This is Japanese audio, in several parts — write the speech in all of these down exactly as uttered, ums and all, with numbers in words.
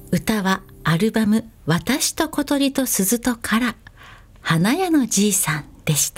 歌はアルバム私と小鳥と鈴とから花屋のじいさんでした。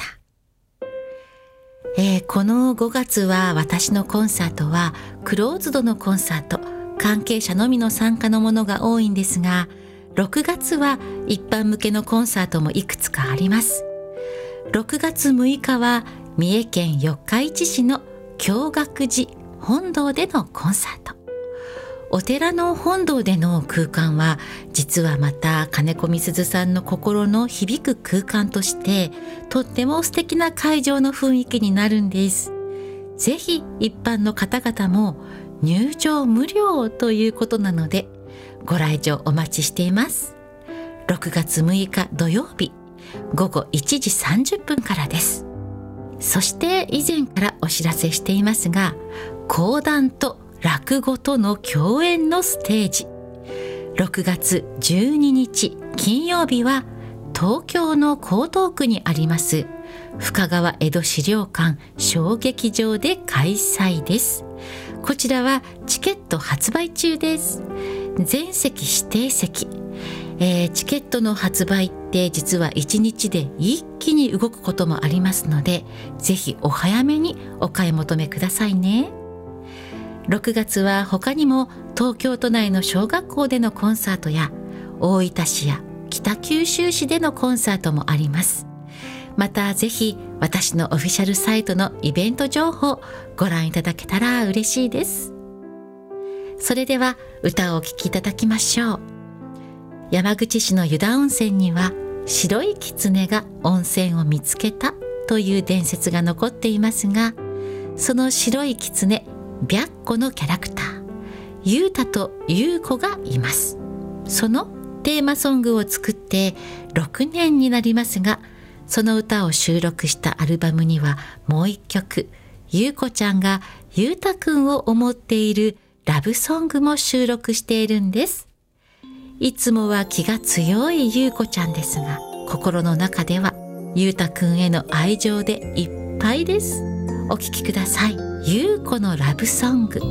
えー、このごがつは私のコンサートはクローズドのコンサート、関係者のみの参加のものが多いんですが、ろくがつは一般向けのコンサートもいくつかあります。ろくがつむいかは三重県四日市市の京覚寺本堂でのコンサート。お寺の本堂での空間は実はまた金子みすずさんの心の響く空間としてとっても素敵な会場の雰囲気になるんです。ぜひ一般の方々も入場無料ということなのでご来場お待ちしています。ろくがつむいか土曜日ごごいちじさんじゅっぷんからです。そして以前からお知らせしていますが、講談と落語との共演のステージ、ろくがつじゅうににち金曜日は東京の江東区にあります深川江戸資料館小劇場で開催です。こちらはチケット発売中です。全席指定席、えー、チケットの発売って実はいちにちで一気に動くこともありますので、ぜひお早めにお買い求めくださいね。ろくがつは他にも東京都内の小学校でのコンサートや大分市や北九州市でのコンサートもあります。またぜひ私のオフィシャルサイトのイベント情報ご覧いただけたら嬉しいです。それでは歌をお聴きいただきましょう。山口市の湯田温泉には白い狐が温泉を見つけたという伝説が残っていますが、その白い狐白虎のキャラクターゆうたとゆうこがいます。そのテーマソングを作ってろくねんになりますが、その歌を収録したアルバムにはもう一曲、ゆうこちゃんがゆうたくんを思っているラブソングも収録しているんです。いつもは気が強いゆうこちゃんですが、心の中ではゆうたくんへの愛情でいっぱいです。お聴きください。ゆうこのラブソング。